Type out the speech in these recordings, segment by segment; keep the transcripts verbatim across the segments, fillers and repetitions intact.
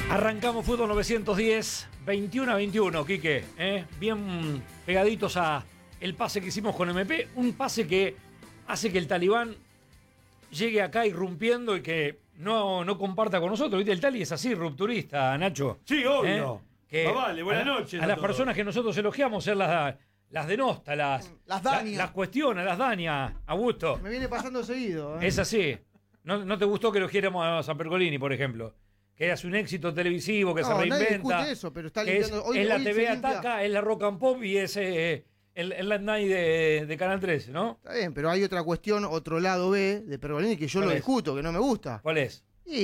Arrancamos Fútbol novecientos diez, veintiuno a veintiuno, Quique, ¿eh? Bien pegaditos a el pase que hicimos con M P, un pase que hace que el Talibán llegue acá irrumpiendo y que no, no comparta con nosotros. ¿Viste? El Tali es así, rupturista, Nacho. Sí, obvio. ¿Eh? Que ah, vale, buenas a, noches. A, a las personas que nosotros elogiamos ser las, las denosta, las, las daña. La, las cuestiona, las daña. Augusto. Me viene pasando seguido. ¿eh? Es así. ¿No, ¿No te gustó que elogiéramos a San Pergolini, por ejemplo? Que hace un éxito televisivo, que no, se reinventa. Nadie discute eso, pero está limpiando. Es, hoy, es la hoy T V limpia... Ataca, es la Rock and Pop y es eh, el, el Late Night de, de Canal trece, ¿no? Está bien, pero hay otra cuestión, otro lado B de Pergolini que yo lo es? discuto, que no me gusta. ¿Cuál es?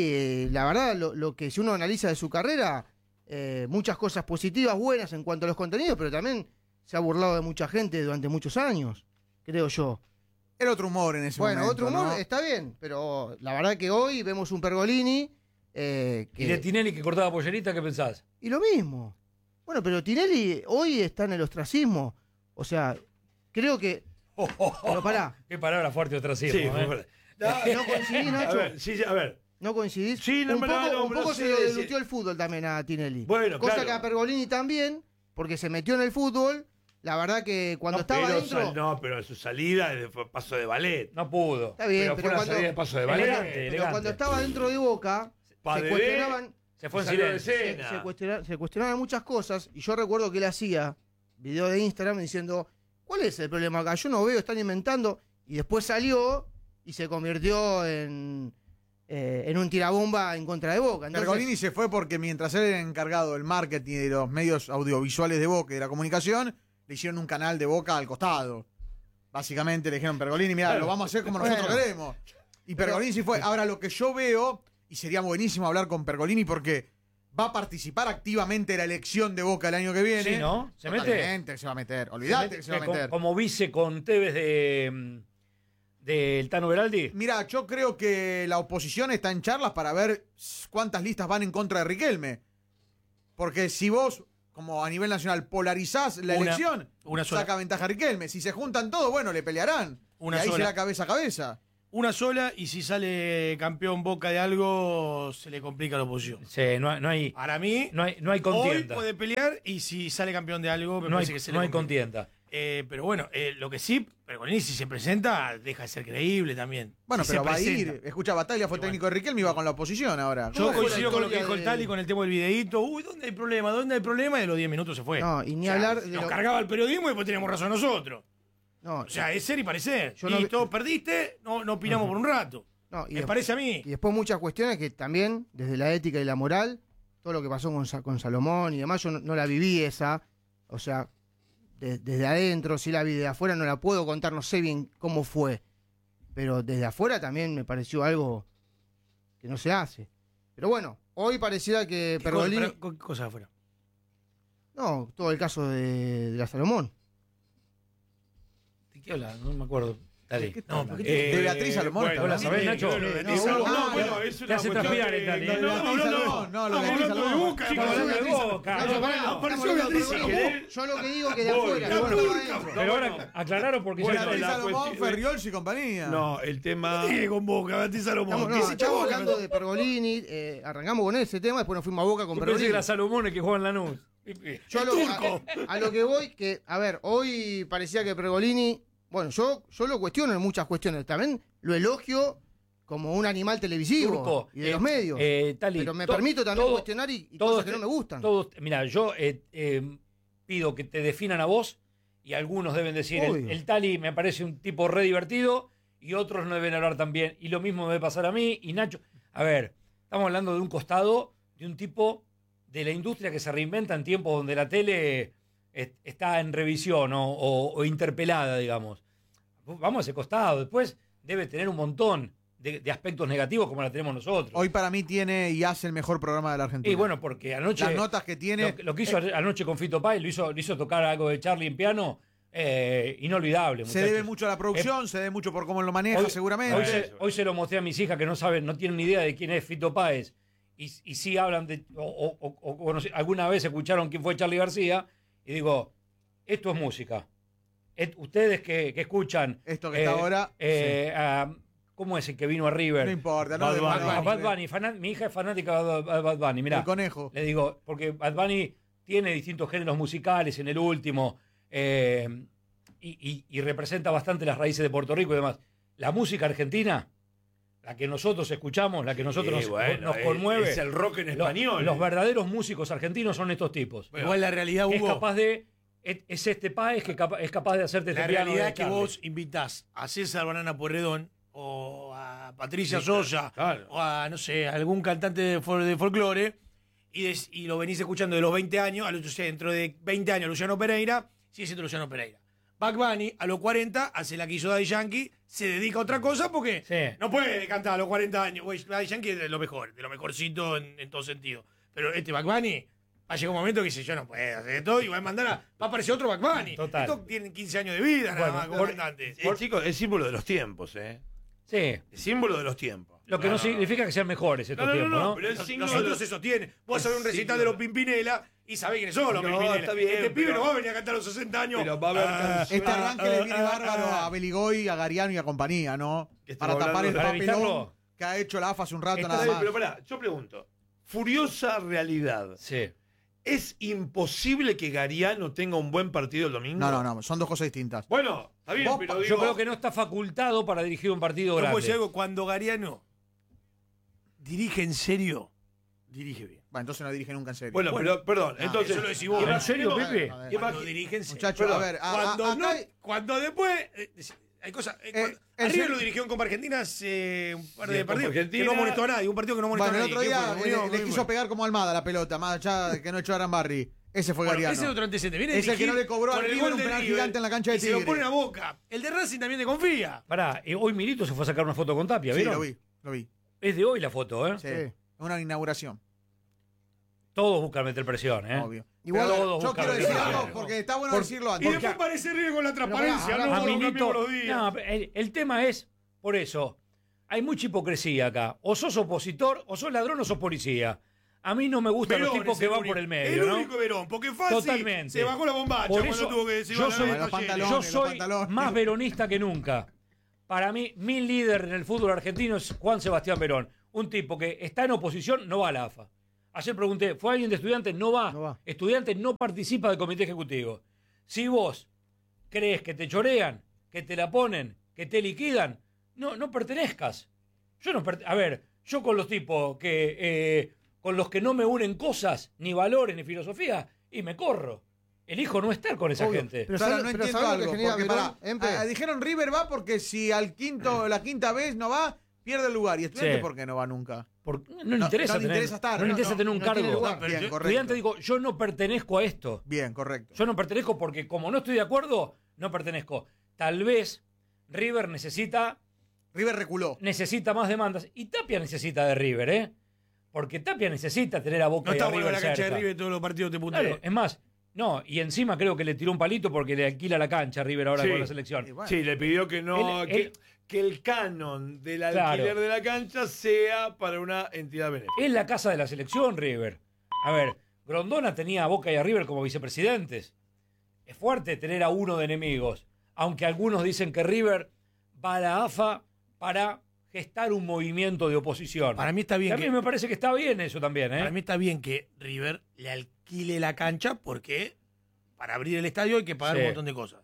Y la verdad, lo, lo que si uno analiza de su carrera, eh, muchas cosas positivas, buenas en cuanto a los contenidos, pero también se ha burlado de mucha gente durante muchos años, creo yo. Era otro humor en ese bueno, momento. Bueno, otro humor ¿no? está bien, pero la verdad que hoy vemos un Pergolini. Eh, que... ¿Y de Tinelli que cortaba pollerita, qué pensás? Y lo mismo. Bueno, pero Tinelli hoy está en el ostracismo. O sea, creo que. Oh, oh, oh, pero pará. Qué palabra fuerte ostracismo. Sí, ¿eh? No, no coincidís, Nacho. A ver, sí, a ver. ¿No coincidís? Sí, no, un poco, no, no, un poco no se sé, lo sí. deslutió el fútbol también a Tinelli. Bueno, Cosa claro. que a Pergolini también, porque se metió en el fútbol. La verdad que cuando no, estaba pero dentro. sal- no, pero su salida fue paso de ballet. No pudo. Está bien, pero, pero, fue una cuando, salida de paso de pero- ballet. pero elegante. cuando estaba dentro de Boca, Pa' se de cuestionaban. Se fue en Salió de silencio. escena. Se, se, cuestiona- se cuestionaban muchas cosas y yo recuerdo que él hacía video de Instagram diciendo, ¿cuál es el problema acá? Yo no veo, están inventando, y después salió y se convirtió en, eh, en un tirabomba en contra de Boca. Entonces, Pergolini se fue porque mientras él era encargado del marketing y de los medios audiovisuales de Boca y de la comunicación, le hicieron un canal de Boca al costado. Básicamente le dijeron, Pergolini, mira, lo vamos a hacer como nosotros Bueno. queremos. Y Pergolini sí fue. Ahora, lo que yo veo, y sería buenísimo hablar con Pergolini porque va a participar activamente en la elección de Boca el año que viene. Sí, ¿no? ¿Se mete? Totalmente, se va a meter. Olvídate que se va a como, meter. como vice con Tevez de mm, del Tano Beraldi. Mira, yo creo que la oposición está en charlas para ver cuántas listas van en contra de Riquelme. Porque si vos, como a nivel nacional, polarizás la Una- elección, una sola. saca ventaja a Riquelme. Si se juntan todos, bueno, le pelearán. Una y ahí sola. será cabeza a cabeza. Una sola, y si sale campeón Boca de algo, se le complica a la oposición. Sí, no, no hay Para mí, no hay, no hay hoy contienda. puede pelear, y si sale campeón de algo, me No hay, parece que se no le hay complica. contienda. Eh, pero bueno, eh, lo que sí, Pergolini si se presenta, deja de ser creíble también. Bueno, Si pero se va a presenta. ir. Escucha, Bataglia fue Y técnico de Riquelme y va con la oposición ahora. Yo ¿Cómo fue la coincido con lo que historia dijo el de- Tali con el tema del videíto. Uy, ¿dónde hay problema? ¿Dónde hay problema? Y a los diez minutos se fue. No, y ni O sea, hablar de Nos lo- cargaba el periodismo y después teníamos razón nosotros. no, O sea, es ser y parecer. Yo no- Listo, perdiste, no, no opinamos por un rato. no, y Me des- parece a mí. Y después muchas cuestiones que también, desde la ética y la moral, todo lo que pasó con, Sa- con Salomón y demás, yo no, no la viví esa. O sea, de- desde adentro, sí la vi, de afuera no la puedo contar, no sé bien cómo fue. Pero desde afuera también me pareció algo que no se hace. Pero bueno, hoy pareciera que ¿Qué Pergolini... cosa, pero, ¿qué cosa afuera? No, todo el caso de, de la Salomón. ¿De qué habla? No me acuerdo. Dale. No, ¿Por porque qué te- de Beatriz Salomón bueno, está ¿la hablando. sabés, Nacho? No, lo de No, Beatriz no, Salomón, no, bueno, no, es te una hace cuestión transpirar de- el Tali. no, Lo de no, Beatriz no, no, Salomón, no, lo de Estamos Beatriz hablando de Salomón. Boca, Chicos, estamos hablando de hablando de Boca. Nacho, pará, no, apareció no, Beatriz no, Salomón. no, Yo lo que digo que de Voy, afuera, no, yo no, estaba no, adentro. Pero bueno. ahora aclararon porque Bueno, ya Beatriz la Salomón, cuestión- Ferriols y compañía. No, el tema. ¿Qué con Boca, Beatriz Salomón? Estamos, ¿Qué no, se estamos chavo hablando de Pergolini, eh, arrancamos con ese tema, después nos fuimos a Boca con Yo pensé Pergolini. que era Salomón el que juega en Lanús. Yo a lo, a, a lo que voy, que, a ver, hoy parecía que Pergolini, bueno, yo, yo lo cuestiono en muchas cuestiones, también lo elogio como un animal televisivo Turco, y de eh, los medios. eh, Tali, pero me to- permito también todo- cuestionar y, y todos cosas que te- no me gustan. Todos, mira, yo eh, eh, pido que te definan a vos y algunos deben decir, el, Obvio. el Tali me parece un tipo re divertido y otros no deben hablar también. Y lo mismo me debe pasar a mí y Nacho. A ver, estamos hablando de un costado, de un tipo de la industria que se reinventa en tiempos donde la tele eh, está en revisión o, o- o interpelada, digamos. Vamos a ese costado. Después debe tener un montón de, de aspectos negativos como la tenemos nosotros. Hoy para mí tiene y hace el mejor programa de la Argentina. Y bueno, porque anoche. Las notas que tiene. Lo, lo que hizo anoche con Fito Páez, lo hizo, lo hizo tocar algo de Charlie en piano, eh, inolvidable. Se muchachos. debe mucho a la producción, se debe mucho por cómo lo maneja, Hoy- seguramente. Hoy se, hoy se lo mostré a mis hijas que no saben, no tienen ni idea de quién es Fito Páez. Y, y sí hablan de. O, o- o- o no sé, alguna vez escucharon quién fue Charlie García. Y digo, esto es música. Et- ustedes que, que escuchan. Esto que está ahora, eh, a ¿Cómo es el que vino a River? No importa, no Bad de Bunny. A Bad Bunny, fana- mi hija es fanática de Bad Bad Bunny, mirá. El conejo. Le digo, porque Bad Bunny tiene distintos géneros musicales en el último eh, y, y- y representa bastante las raíces de Puerto Rico y demás. La música argentina, la que nosotros escuchamos, la que nosotros Sí, nos, bueno, nos es- conmueve, es el rock en lo- español. los verdaderos músicos argentinos son estos tipos. Bueno, Igual la realidad, Que es Hugo, capaz de es, es este país que capa- es capaz de hacerte la este piano realidad de es que Charlie. vos invitás a César Banana Pueyrredón o a Patricia Sí, claro, Sosa claro. o a, no sé, algún cantante de, fol- de folclore y, des- y lo venís escuchando de los veinte años, a los, dentro de veinte años Luciano Pereira, sigue siendo Luciano Pereira. Bad Bunny a los cuarenta hace la que hizo Daddy Yankee, se dedica a otra cosa porque Sí. no puede cantar a los cuarenta años. Güey, Daddy Yankee es de lo mejor, de lo mejorcito en, en todo sentido. Pero este Bad Bunny va a llegar un momento que dice, yo no puedo hacer esto y va a mandar a, va a aparecer otro Bad Bunny. Total. Estos tienen quince años de vida, nada Bueno, más, como por- cantantes. Eh, chicos, es símbolo de los tiempos, ¿eh? Sí. Es símbolo de los tiempos. Lo que no, significa que sean mejores estos No, no, no, tiempos, no, ¿no? pero es Los- signo de Nosotros los- se sostiene. Vos vas a ver un es recital signo de los de- Pimpinela y sabés quiénes son los No, Pimpinela. está bien, Este pibe pero- no va a venir a cantar a los sesenta años. Pero va a haber canciones. Este Ah, arranque le viene ah, bárbaro ah, a Beligoy, a Gariano y a compañía, ¿no? Que Para estamos tapar el hablando de- papelón ¿Para evitarlo? que ha hecho la A F A hace un rato Está nada Está más. bien, pero pará, yo pregunto. Furiosa realidad. Sí. ¿Es imposible que Gariano tenga un buen partido el domingo? No, no, no, son dos cosas distintas. Bueno, está bien, Vos pero pa- digo... Yo creo que no está facultado para dirigir un partido Yo puedo grande. decir algo, cuando Gariano dirige en serio, dirige bien. Bueno, entonces no dirige nunca en serio. Bueno, pero, perdón, No, entonces... eso lo decís vos. ¿En serio, imaginemos- Pepe? A ver, Cuando imagi- dirige en serio. Muchachos, perdón, a ver, a- a- Cuando, acá no, hay- cuando después... eh, hay cosas... eh, Eh, cuando- en a River serio- lo dirigió en Copa Argentina hace un par Sí, de en Copa partidos. Que Argentina- no molestó a nadie, un partido que no molestó bueno, a el nadie. otro ¿Qué día fue? eh, Murió, le murió. quiso pegar como Almada la pelota, más allá de que no echó a Arambarri. Ese fue Bueno, Gariano. ese es otro antecedente. Viene a Es el que dirigir no le cobró a con el River gol un de penal River gigante en la cancha de y se lo Tigre. pone a Boca. El de Racing también te confía. Pará, eh, hoy Milito se fue a sacar una foto con Tapia, Sí, ¿vieron? lo vi, lo vi. Es de hoy la foto, ¿eh? Sí. Sí. Una inauguración, Todos buscan meter presión, ¿eh? obvio. Igual, Pero todos yo buscan quiero decir presión. algo porque está bueno Por- decirlo Y antes. después aparece River con la transparencia. pará, No, A lo Milito. cambiamos los días. No, el, el tema es, por eso, hay mucha hipocresía acá. O sos opositor, o sos ladrón, o sos policía. A mí no me gustan Verón los tipos es que el van único- por el medio, El ¿no? único Verón, porque fácil Totalmente. se bajó la bombacha Por cuando eso, tuvo que decir yo "Va la soy- neta Los llena". pantalones. Yo los soy pantalones. más veronista que nunca. Para mí, mi líder en el fútbol argentino es Juan Sebastián Verón. Un tipo que está en oposición, no va a la A F A. Ayer pregunté, ¿fue alguien de Estudiantes? No va. No va. Estudiantes no participa del comité ejecutivo. Si vos crees que te chorean, que te la ponen, que te liquidan, no, no pertenezcas. Yo no perte- A ver, yo con los tipos que eh, con los que no me unen cosas, ni valores, ni filosofía, y me corro. Elijo no estar con esa Obvio. gente. Pero Sara, ¿sabes- no pero entiendo ¿sabes lo que algo. genera Porque Verón, pará, Empe? ah, dijeron River va porque si al quinto, la quinta vez no va, pierde el lugar. ¿Y Estudiantes Sí. por qué no va nunca? Por- no, le No, interesa no le tener, interesa estar, no le no, interesa no, tener un no tiene cargo. lugar. Bien, yo- correcto. Estudiante digo, yo no pertenezco a esto. Bien, correcto. Yo no pertenezco porque como no estoy de acuerdo, no pertenezco. Tal vez River necesita, River reculó. necesita más demandas. Y Tapia necesita de River, ¿eh? Porque Tapia necesita tener a Boca No y está a bueno River la cancha de cerca. River todos los partidos te putea. Claro, es más, no, y encima creo que le tiró un palito porque le alquila la cancha a River ahora Sí. con la selección. Y bueno. Sí, le pidió que no... Él- que, él- que el canon del Claro. alquiler de la cancha sea para una entidad benéfica. Es la casa de la selección, River. A ver, Grondona tenía a Boca y a River como vicepresidentes. Es fuerte tener a uno de enemigos. Aunque algunos dicen que River va a la A F A para gestar un movimiento de oposición. Para mí está Y bien a mí que, me parece que está bien eso también, ¿eh? para mí está bien que River le alquile la cancha porque para abrir el estadio hay que pagar Sí. un montón de cosas.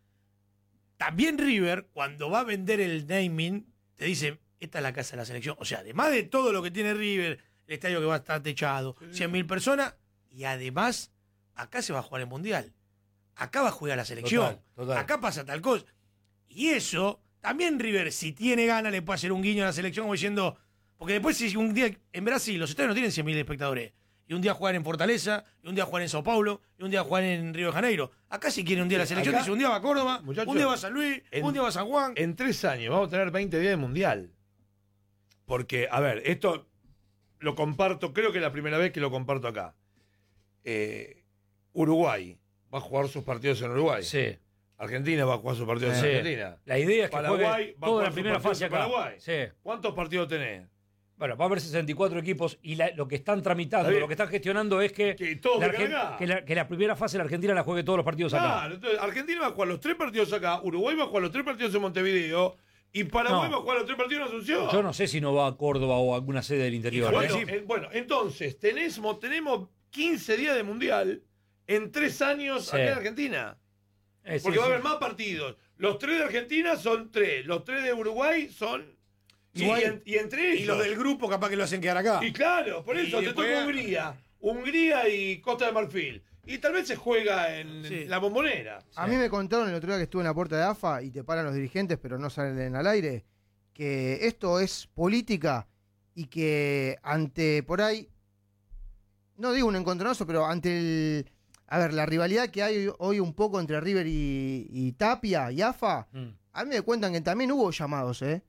También River, cuando va a vender el naming, te dice, esta es la casa de la selección. O sea, además de todo lo que tiene River, el estadio que va a estar techado, cien mil personas, y además, acá se va a jugar el Mundial. Acá va a jugar la selección. Total, total. Acá pasa tal cosa. Y eso, también River, si tiene ganas, le puede hacer un guiño a la selección como diciendo, porque después si un día, en Brasil, los estadios no tienen cien mil espectadores. Y un día juegan en Fortaleza, y un día juegan en Sao Paulo, y un día juegan en Río de Janeiro. Acá si quiere un día la selección, Acá, dice un día va a Córdoba, muchachos, un día va a San Luis, en- un día va a San Juan. En tres años vamos a tener veinte días de mundial. Porque, a ver, esto lo comparto, creo que es la primera vez que lo comparto acá. Eh, Uruguay va a jugar sus partidos en Uruguay. Sí. Argentina va a jugar sus partidos Sí. en Argentina. La idea es que Paraguay juegue va a toda jugar la sus primera partidos fase en acá. Paraguay. Sí. ¿Cuántos partidos tenés? Bueno, va a haber sesenta y cuatro equipos y la- lo que están tramitando, Está bien. lo que están gestionando es que, Que todos la, vengan Argen- acá. que la- que la primera fase la Argentina la juegue todos los partidos acá. Claro, entonces Argentina va a jugar los tres partidos acá, Uruguay va a jugar los tres partidos en Montevideo Y Paraguay No. va a jugar los tres partidos en Asunción. Yo no sé si no va a Córdoba o a alguna sede del interior. Bueno, ¿eh? eh, bueno, entonces, tenemos, tenemos quince días de Mundial en tres años Sí. acá en Argentina. Eh, sí, Porque va a sí. haber más partidos. Los tres de Argentina son tres. Los tres de Uruguay son... Y, Igual- y en- y entre ellos... Y los del grupo capaz que lo hacen quedar acá. Y claro, por eso Y te después- toca Hungría. Hungría y Costa de Marfil. Y tal vez se juega en, Sí. en la Bombonera. A mí me contaron el otro día que estuve en la puerta de A F A y te paran los dirigentes, pero no salen al aire, que esto es política y que ante, por ahí, no digo un encontronazo, pero ante el... A ver, la rivalidad que hay hoy un poco entre River y, y Tapia y A F A, Mm. a mí me cuentan que también hubo llamados, ¿eh?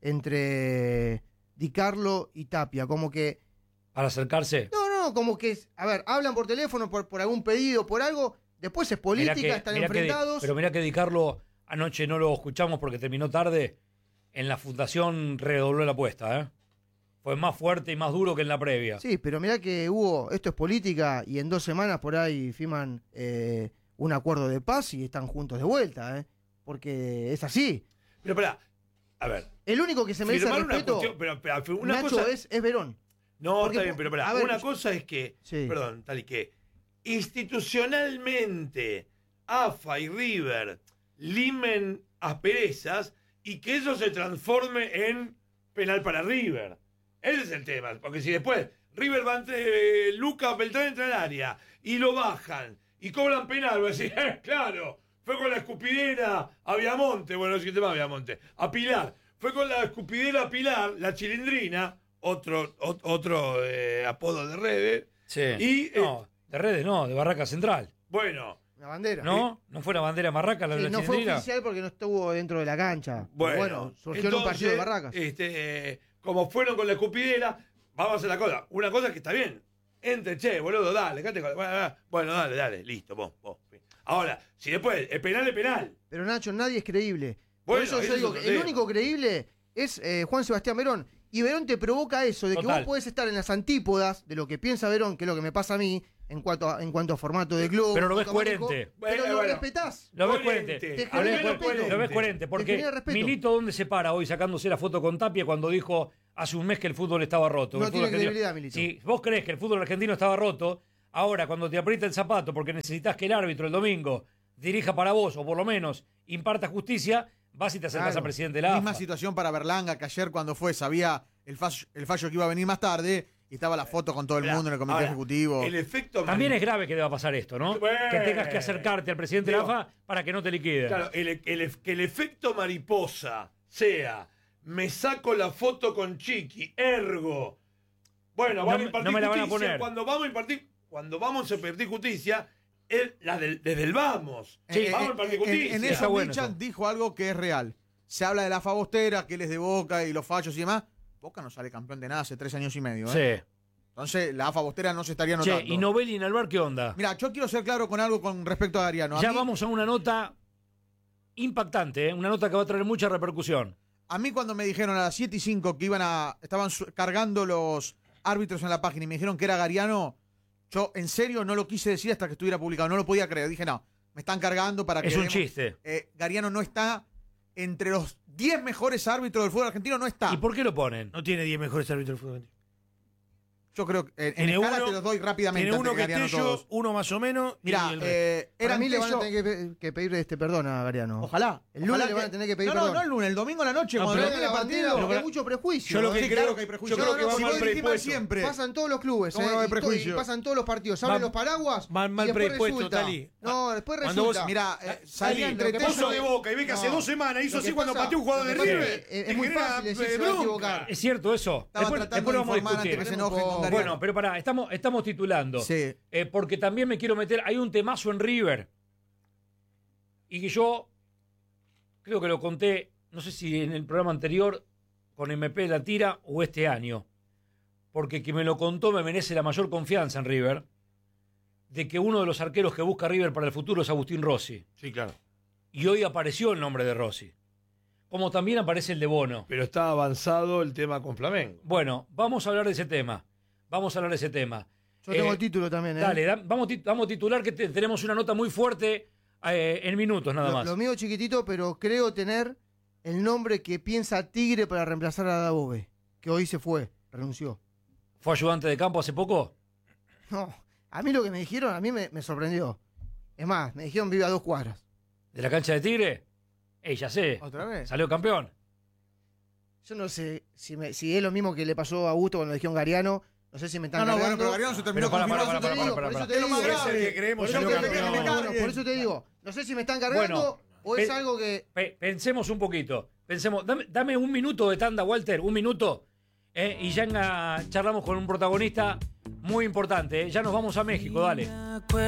Entre Di Carlo y Tapia, como que... Para acercarse. No, no, como que, a ver, hablan por teléfono por, por algún pedido, por algo, después es política, Mirá que- están mirá que- enfrentados. pero mirá que Di Carlo anoche no lo escuchamos porque terminó tarde. En la fundación redobló la apuesta, ¿eh? Fue más fuerte y más duro que en la previa. Sí, pero mirá que hubo, esto es política y en dos semanas por ahí firman eh, un acuerdo de paz y están juntos de vuelta, ¿eh? Porque es así. Pero pará, a ver. El único que se merece firmar una respeto, cuestión... Pero, pero una Nacho, cosa... es, es Verón. No, porque- está bien, pero pará. a ver, una yo- cosa es que... Sí. Perdón, tal y que... Institucionalmente, A F A y River limen asperezas y que eso se transforme en penal para River. Ese es el tema. Porque si después River va entre Lucas Beltrán entra al área y lo bajan y cobran penal, voy a decir, eh, claro, fue con la escupidera a Viamonte, bueno, no sé qué tema Viamonte, a Pilar. Fue con la escupidera a Pilar, la chilindrina, otro, ot- otro eh, apodo de redes. Sí. Y, eh, no, de redes no, de Barraca Central. Bueno, La bandera. ¿No? ¿No fue una bandera Barraca la de Sí, la no fue chilindrina? oficial porque no estuvo dentro de la cancha. bueno, Pero bueno, surgió en un partido de entonces, Barracas. Este, eh, como fueron con la escupidera, vamos a hacer la cosa. Una cosa que está bien. Entre, che, boludo, dale, cate con- bueno, bueno, dale, dale, listo, vos, vos. Ahora, si después, el penal es penal. Pero Nacho, nadie es creíble. Por Bueno, eso ese yo es digo otro que el tema. único creíble es eh, Juan Sebastián Verón. Y Verón te provoca eso, de que Total. vos podés estar en las antípodas de lo que piensa Verón, que es lo que me pasa a mí, en cuanto a, en cuanto a formato de club. Pero lo ves automático, coherente. Pero Bueno, lo bueno. respetás. Lo ves Coherente. coherente. Te Lo genera ves coherente. respeto. Lo ves coherente. Te Porque genera respeto. Milito, ¿dónde se para hoy sacándose la foto con Tapia cuando dijo hace un mes que el fútbol estaba roto? No El fútbol tiene argentino- credibilidad, Milito. Si vos crees que el fútbol argentino estaba roto, ahora cuando te aprieta el zapato porque necesitas que el árbitro el domingo dirija para vos o por lo menos imparta justicia, vas y te acercas Claro. al presidente de la Misma A F A. situación para Berlanga, que ayer cuando fue sabía el fallo, el fallo que iba a venir más tarde y estaba la foto con todo el Mirá, mundo en el comité ahora, ejecutivo. El efecto También mari- es grave que deba pasar esto, ¿no? Bueno. Que tengas que acercarte al presidente de la Digo, A F A para que no te liquide. Claro, el, el- que el efecto mariposa sea, me saco la foto con Chiqui, ergo. Bueno, No van a me- impartir no me la van a justicia. poner. Cuando vamos a impartir, cuando vamos a impartir justicia, es la del- desde el vamos. Sí, vamos a impartir en, justicia. en Está esa bueno Michan eso. dijo algo que es real. Se habla de la Fabostera, que él es de Boca y los fallos y demás. Boca no sale campeón de nada hace tres años y medio. ¿eh? Sí. Entonces la AFA Bostera no se estaría Che, notando. ¿y Novelli en Alvar qué onda? Mira, yo quiero ser claro con algo con respecto a Gariano. A Ya mí, vamos a una nota impactante, ¿eh? Una nota que va a traer mucha repercusión. a mí cuando me dijeron a las siete y cinco que iban a estaban su- cargando los árbitros en la página y me dijeron que era Gariano, yo en serio no lo quise decir hasta que estuviera publicado. No lo podía creer. Dije, no, me están cargando para que... Es un demos- chiste. Eh, Gariano no está entre los diez mejores árbitros del fútbol argentino, no está. ¿Y por qué lo ponen? No tiene diez mejores árbitros del fútbol argentino. Yo creo que en, en Tiene escala uno- te los doy rápidamente. Tiene antes uno que Gariano Tello, todos. uno más o menos. Mira, y el resto. eh, Para eran mí le van a Tello- tener que, pe- que pedir este perdón a Gariano. Ojalá. El lunes ojalá le van a tener que pedir no, no, perdón. no el lunes, el domingo a la noche, No, cuando pero- termine el la partido. bandera, porque pero- hay mucho prejuicio. yo lo que ¿eh? Sí, creo- claro que hay prejuicio. yo creo que va si mal vos dirigís mal predispuesto. siempre. Pasan todos los clubes, ¿Cómo ¿eh? no hay Y to- prejuicio? y pasan todos los partidos. Abren Mal- los paraguas. mal- mal y después predispuesto, resulta. Tali. No, después Cuando vos- resulta. Mira, eh, Salí salí entre entre que Tello puso y- de Boca y ve que hace No. dos semanas hizo Lo así que cuando pasa- pateó un jugador lo de que pasa River. es que es te muy genera, fácil decir eh, se va a bronca. equivocar. ¿Es cierto eso? Estaba Después, tratando después de lo vamos a informar antes discutir. que se Tenemos enoje con poco. Gariano. Bueno, pero pará, estamos, estamos titulando. Sí. Eh, porque también me quiero meter. Hay un temazo en River. Y que yo creo que lo conté, no sé si en el programa anterior, con M P La Tira o este año. Porque quien me lo contó me merece la mayor confianza en River. De que uno de los arqueros que busca River para el futuro es Agustín Rossi. Sí, claro. Y hoy apareció el nombre de Rossi. Como también aparece el de Bono. Pero está avanzado el tema con Flamengo. Bueno, vamos a hablar de ese tema. Vamos a hablar de ese tema. Yo tengo Eh, el título también, ¿eh? Dale, da- vamos, tit- vamos a titular que te- tenemos una nota muy fuerte eh, en minutos nada Lo, más. lo mío chiquitito, pero creo tener el nombre que piensa Tigre para reemplazar a Dabove, que hoy se fue, renunció. ¿Fue ayudante de campo hace poco? No, a mí lo que me dijeron, a mí me, me sorprendió. Es más, me dijeron vive a dos cuadras. ¿De la cancha de Tigre? Eh, ya sé. ¿Otra vez? Salió campeón. Yo no sé si, me, si es lo mismo que le pasó a Augusto cuando le dijeron Gariano. No sé si me están No, no, bueno, cargando. pero Gariano se terminó Pero para, confirmando. para, para, Por para, eso para, te para. digo, Es lo más por eso grave. te digo. que creemos, Por eso salió te campeón. digo, No, no, por eso te digo. No sé si me están cargando Bueno, o es pe- algo que... Pe- pensemos un poquito. Pensemos. Dame, dame un minuto de tanda, Walter. Un minuto. Eh, y ya enga- charlamos con un protagonista muy importante. eh. Ya nos vamos a México, dale.